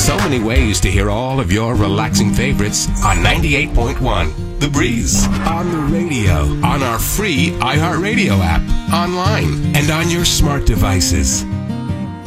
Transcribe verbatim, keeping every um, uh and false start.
So many ways to hear all of your relaxing favorites on ninety-eight point one The Breeze. On the radio, on our free iHeartRadio app, online, and on your smart devices.